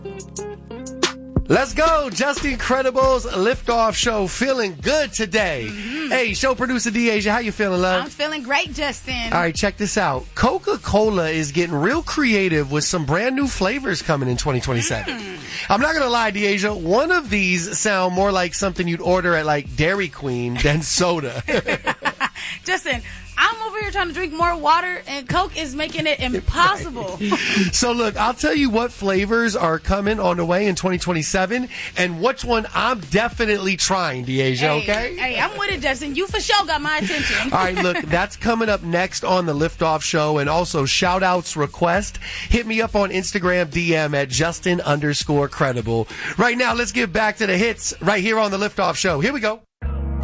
Let's go. Justin Credible's Liftoff Show. Feeling good today. Hey, show producer Deasia, how you feeling, love? I'm feeling great, Justin. All right, check this out. Coca-Cola is getting real creative with some brand new flavors coming in 2027. I'm not going to lie, Deasia. One of these sound more like something you'd order at like Dairy Queen than soda. Justin, I'm over here trying to drink more water, and Coke is making it impossible. So, look, I'll tell you what flavors are coming on the way in 2027 and which one I'm definitely trying, Deasia, okay? Hey, I'm with it, Justin. You for sure got my attention. All right, look, that's coming up next on the Liftoff Show, and also shout-outs request. Hit me up on Instagram DM at Justin_Credible. Right now, let's get back to the hits right here on the Liftoff Show. Here we go.